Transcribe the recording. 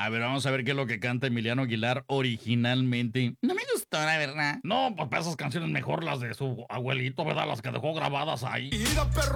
A ver, vamos a ver qué es lo que canta Emiliano Aguilar originalmente. No me gustó, la verdad. No, pues para esas canciones mejor las de su abuelito, ¿verdad? Las que dejó grabadas ahí.